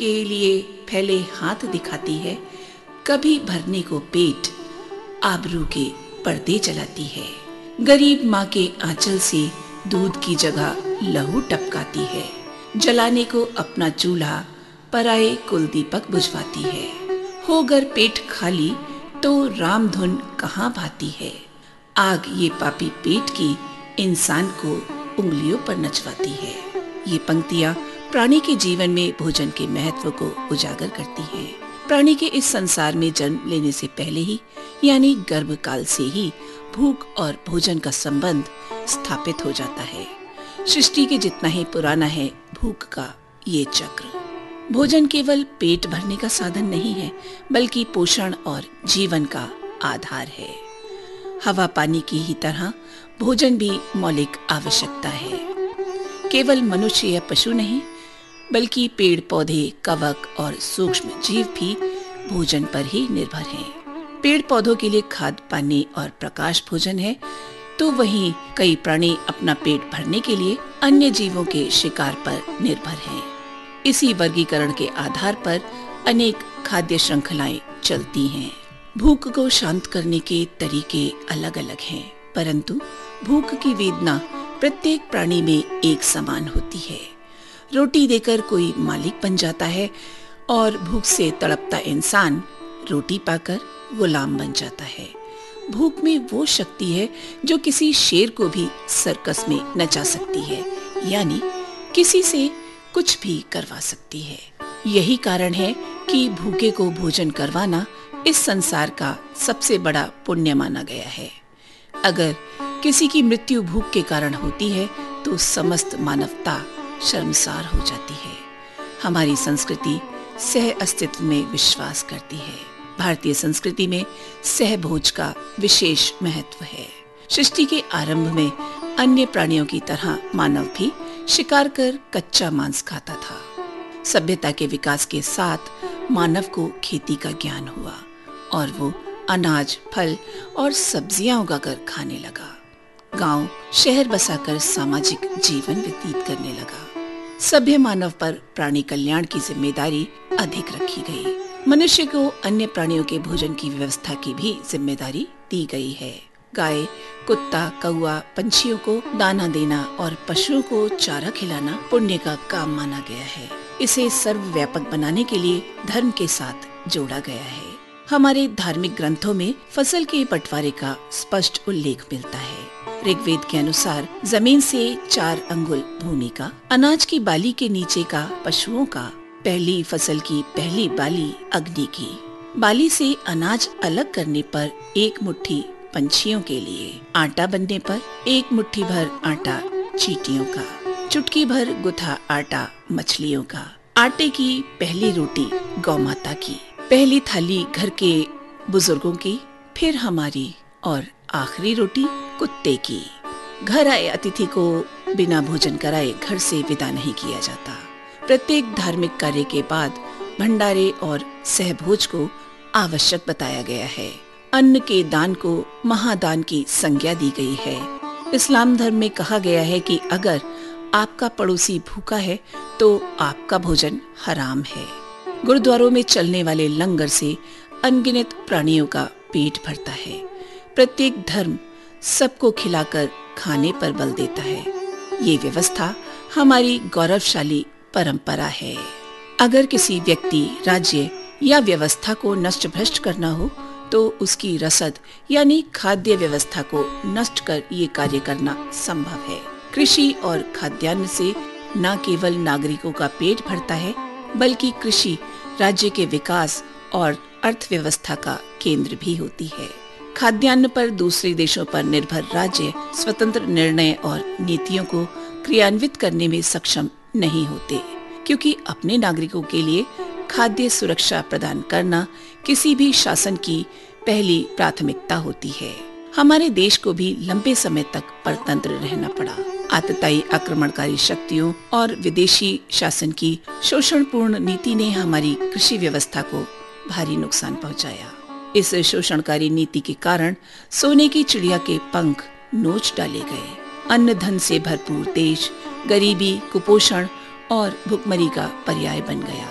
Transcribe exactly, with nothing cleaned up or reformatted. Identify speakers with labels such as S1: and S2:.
S1: के लिए फैले हाथ दिखाती है, कभी भरने को पेट आबरू के पर्दे चलाती है। गरीब माँ के आंचल से दूध की जगह लहू टपकाती है। जलाने को अपना चूल्हा पराए कुल दीपक बुझवाती है। होगर पेट खाली तो राम धुन कहाँ भाती है। आग ये पापी पेट की इंसान को उंगलियों पर नचवाती है। ये पंक्तियाँ प्राणी के जीवन में भोजन के महत्व को उजागर करती हैं। प्राणी के इस संसार में जन्म लेने से पहले ही यानी गर्भकाल से ही भूख और भोजन का संबंध स्थापित हो जाता है। सृष्टि के जितना ही पुराना है भूख का ये चक्र। भोजन केवल पेट भरने का साधन नहीं है, बल्कि पोषण और जीवन का आधार है। हवा पानी की ही तरह भोजन भी मौलिक आवश्यकता है। केवल मनुष्य या पशु नहीं, बल्कि पेड़ पौधे, कवक और सूक्ष्म जीव भी भोजन पर ही निर्भर हैं। पेड़ पौधों के लिए खाद, पानी और प्रकाश भोजन है, तो वहीं कई प्राणी अपना पेट भरने के लिए अन्य जीवों के शिकार पर निर्भर हैं। इसी वर्गीकरण के आधार पर अनेक खाद्य श्रृंखलाएं चलती हैं। भूख को शांत करने के तरीके अलग अलग हैं, परंतु भूख की वेदना प्रत्येक प्राणी में एक समान होती है। रोटी देकर कोई मालिक बन जाता है और भूख से तड़पता इंसान रोटी पाकर गुलाम बन जाता है। भूख में वो शक्ति है जो किसी शेर को भी सर्कस में नचा सकती है, यानी किसी से कुछ भी करवा सकती है। यही कारण है कि भूखे को भोजन करवाना इस संसार का सबसे बड़ा पुण्य माना गया है। अगर किसी की मृत्यु भूख के कारण होती है तो समस्त मानवता शर्मसार हो जाती है। हमारी संस्कृति सह अस्तित्व में विश्वास करती है। भारतीय संस्कृति में सहभोज का विशेष महत्व है। सृष्टि के आरंभ में अन्य प्राणियों की तरह मानव भी शिकार कर कच्चा मांस खाता था। सभ्यता के विकास के साथ मानव को खेती का ज्ञान हुआ और वो अनाज, फल और सब्जियां उगाकर खाने लगा। गांव, शहर बसाकर सामाजिक जीवन व्यतीत करने लगा। सभ्य मानव पर प्राणी कल्याण की जिम्मेदारी अधिक रखी गई। मनुष्य को अन्य प्राणियों के भोजन की व्यवस्था की भी जिम्मेदारी दी गई है। गाय, कुत्ता, कौआ, पंछियों को दाना देना और पशुओं को चारा खिलाना पुण्य का काम माना गया है। इसे सर्वव्यापक बनाने के लिए धर्म के साथ जोड़ा गया है। हमारे धार्मिक ग्रंथों में फसल के बंटवारे का स्पष्ट उल्लेख मिलता है। ऋग्वेद के अनुसार जमीन से चार अंगुल भूमि का, अनाज की बाली के नीचे का पशुओं का, पहली फसल की पहली बाली अग्नि की, बाली से अनाज अलग करने पर एक मुट्ठी पंछियों के लिए, आटा बनने पर एक मुट्ठी भर आटा चींटियों का, चुटकी भर गुथा आटा मछलियों का, आटे की पहली रोटी गौ माता की, पहली थाली घर के बुजुर्गों की, फिर हमारी, और आखिरी रोटी कुत्ते की। घर आए अतिथि को बिना भोजन कराए घर से विदा नहीं किया जाता। प्रत्येक धार्मिक कार्य के बाद भंडारे और सहभोज को आवश्यक बताया गया है। अन्न के दान को महादान की संज्ञा दी गई है। इस्लाम धर्म में कहा गया है कि अगर आपका पड़ोसी भूखा है तो आपका भोजन हराम है। गुरुद्वारों में चलने वाले लंगर से अनगिनत प्राणियों का पेट भरता है। प्रत्येक धर्म सबको खिलाकर खाने पर बल देता है। ये व्यवस्था हमारी गौरवशाली परंपरा है। अगर किसी व्यक्ति, राज्य या व्यवस्था को नष्ट भ्रष्ट करना हो तो उसकी रसद यानी खाद्य व्यवस्था को नष्ट कर ये कार्य करना संभव है। कृषि और खाद्यान्न से न केवल नागरिकों का पेट भरता है, बल्कि कृषि राज्य के विकास और अर्थव्यवस्था का केंद्र भी होती है। खाद्यान्न पर दूसरे देशों पर निर्भर राज्य स्वतंत्र निर्णय और नीतियों को क्रियान्वित करने में सक्षम नहीं होते, क्योंकि अपने नागरिकों के लिए खाद्य सुरक्षा प्रदान करना किसी भी शासन की पहली प्राथमिकता होती है। हमारे देश को भी लंबे समय तक परतंत्र रहना पड़ा। आतताई आक्रमणकारी शक्तियों और विदेशी शासन की शोषणपूर्ण नीति ने हमारी कृषि व्यवस्था को भारी नुकसान पहुंचाया। इस शोषणकारी नीति के कारण सोने की चिड़िया के पंख नोच डाले गए। अन्न धन से भरपूर देश गरीबी, कुपोषण और भुखमरी का पर्याय बन गया।